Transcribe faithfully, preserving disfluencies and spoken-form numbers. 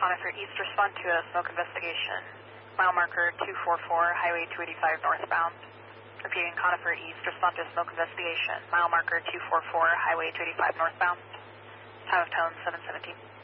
Conifer East, respond to a smoke investigation. Mile marker two four four, Highway two eighty-five northbound. Repeating, Conifer East, respond to a smoke investigation. Mile marker two four four, Highway two eighty-five northbound. Time of tone seven seventeen.